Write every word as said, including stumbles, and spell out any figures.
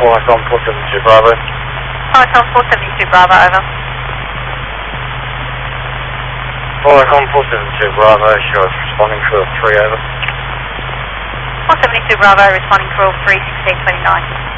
four Icon four seventy-two Bravo. Icon four seventy-two Bravo, over. four Icon four seventy-two Bravo, sure, it's responding for three over. four seventy-two Bravo, responding for all three sixteen twenty-nine.